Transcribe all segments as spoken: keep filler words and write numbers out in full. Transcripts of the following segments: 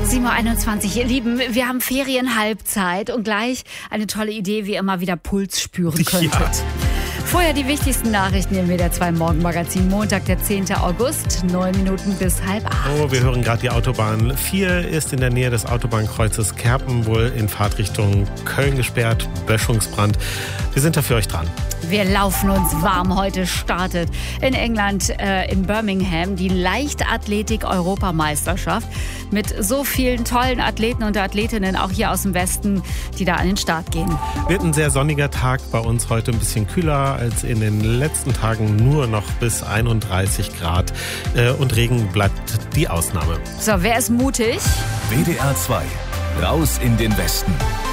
sieben Uhr einundzwanzig, ihr Lieben, wir haben Ferienhalbzeit und gleich eine tolle Idee, wie ihr mal wieder Puls spüren könntet. Ja. Vorher die wichtigsten Nachrichten im W D R zwei Morgenmagazin, Montag, der zehnte August, neun Minuten bis halb acht. Oh, wir hören gerade die Autobahn. vier ist in der Nähe des Autobahnkreuzes Kerpen wohl in Fahrtrichtung Köln gesperrt, Böschungsbrand. Wir sind da für euch dran. Wir laufen uns warm. Heute startet in England, äh, in Birmingham, die Leichtathletik-Europameisterschaft mit so vielen tollen Athleten und Athletinnen, auch hier aus dem Westen, die da an den Start gehen. Wird ein sehr sonniger Tag, bei uns heute ein bisschen kühler als in den letzten Tagen, nur noch bis einunddreißig Grad. Äh, und Regen bleibt die Ausnahme. So, wer ist mutig? W D R zwei, raus in den Westen.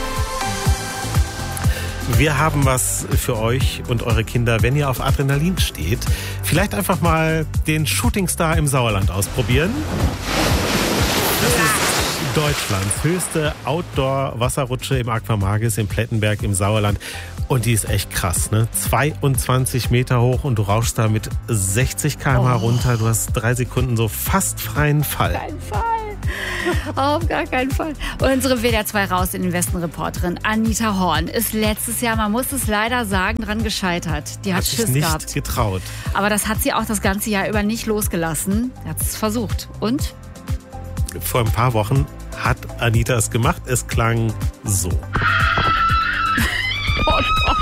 Wir haben was für euch und eure Kinder, wenn ihr auf Adrenalin steht. Vielleicht einfach mal den Shootingstar im Sauerland ausprobieren. Das ist Deutschlands höchste Outdoor-Wasserrutsche im Aquamagis in Plettenberg im Sauerland. Und die ist echt krass, ne? zweiundzwanzig Meter hoch und du rauschst da mit sechzig Kilometer pro Stunde oh. runter. Du hast drei Sekunden so fast freien Fall. Kein Fall. Auf gar keinen Fall. Unsere W D R zwei Raus in den Westen Reporterin Anita Horn ist letztes Jahr, man muss es leider sagen, dran gescheitert. Die hat, hat Schiss nicht gehabt. getraut. Aber das hat sie auch das ganze Jahr über nicht losgelassen. Sie hat es versucht. Und? Vor ein paar Wochen hat Anita es gemacht. Es klang so. Oh Gott.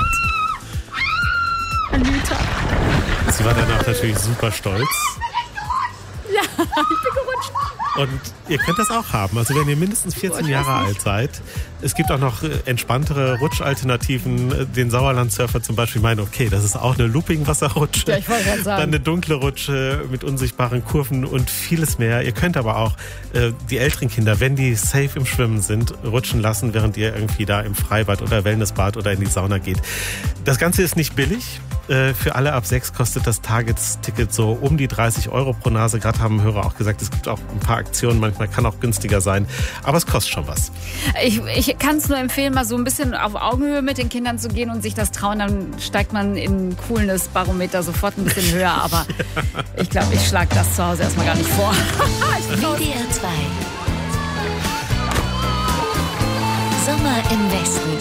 Anita. Sie war danach natürlich super stolz. Ja, ich bin gerutscht. Und ihr könnt das auch haben. Also wenn ihr mindestens vierzehn Jahre alt seid. Es gibt auch noch entspanntere Rutschalternativen. Den Sauerlandsurfer zum Beispiel meinen, okay, das ist auch eine Looping-Wasserrutsche. Ja, ich wollte gerade sagen. Dann eine dunkle Rutsche mit unsichtbaren Kurven und vieles mehr. Ihr könnt aber auch äh, die älteren Kinder, wenn die safe im Schwimmen sind, rutschen lassen, während ihr irgendwie da im Freibad oder Wellnessbad oder in die Sauna geht. Das Ganze ist nicht billig. Äh, für alle ab sechs kostet das Tagesticket so um die dreißig Euro pro Nase. Gerade haben Hörer auch gesagt, es gibt auch ein paar Aktionen. Manchmal kann auch günstiger sein. Aber es kostet schon was. Ich, ich kann es nur empfehlen, mal so ein bisschen auf Augenhöhe mit den Kindern zu gehen und sich das trauen. Dann steigt man in Coolness-Barometer sofort ein bisschen höher. Aber ich glaube, ich schlage das zu Hause erstmal gar nicht vor. W D R zwei. Sommer im Westen.